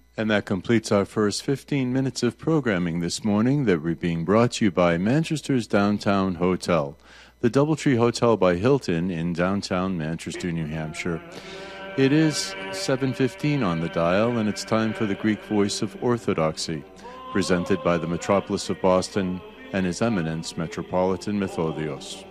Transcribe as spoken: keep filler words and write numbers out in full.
And that completes our first fifteen minutes of programming this morning that we're being brought to you by Manchester's Downtown Hotel, the Doubletree Hotel by Hilton in downtown Manchester, New Hampshire. It is seven fifteen on the dial, and it's time for the Greek Voice of Orthodoxy, presented by the Metropolis of Boston and His Eminence Metropolitan Methodios.